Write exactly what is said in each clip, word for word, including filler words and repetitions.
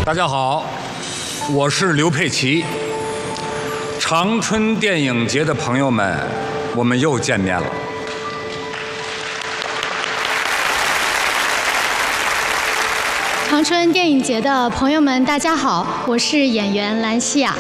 大家好，我是刘佩琦。长春电影节的朋友们，我们又见面了。 长春电影节的朋友们，大家好，我是演员兰西亚。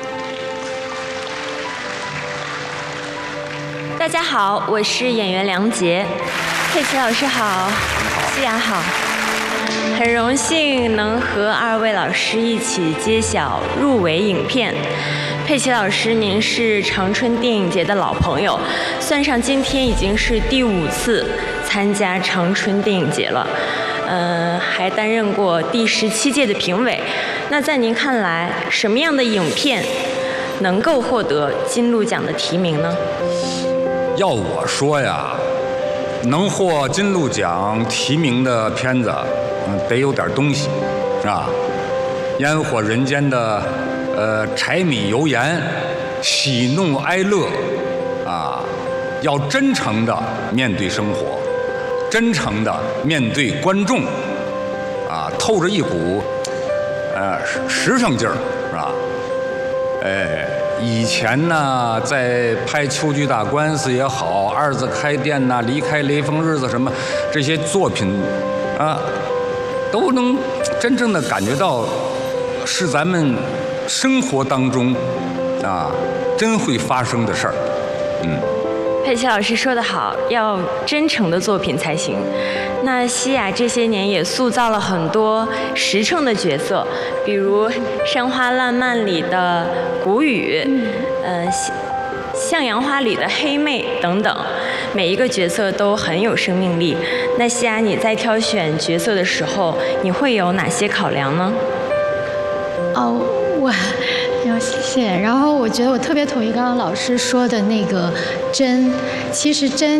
大家好，我是演员梁洁。佩奇老师好，西亚好。很荣幸能和二位老师一起揭晓入围影片。佩奇老师，您是长春电影节的老朋友，算上今天已经是第五次参加长春电影节了，呃，还担任过第十七届的评委。那在您看来，什么样的影片能够获得金鹿奖的提名呢？ 要我说呀，能获金鹿奖提名的片子，嗯，得有点东西，是吧？烟火人间的，呃，柴米油盐，喜怒哀乐，啊，要真诚的面对生活，真诚的面对观众，啊，透着一股，呃，实诚劲儿，是吧？哎。以前呢，在拍《秋菊打官司》也好，《二字开店》呐，《离开雷锋日子》什么这些作品啊，都能真正的感觉到是咱们生活当中啊真会发生的事儿。嗯， 佩奇老师说得好，要真诚的作品才行。那西亚这些年也塑造了很多实诚的角色，比如《山花烂漫》里的谷雨，呃，《向阳花》里的黑妹等等，每一个角色都很有生命力。那西亚，你在挑选角色的时候，你会有哪些考量呢？ 哦，我。谢谢。然后我觉得我特别同意刚刚老师说的那个真，其实真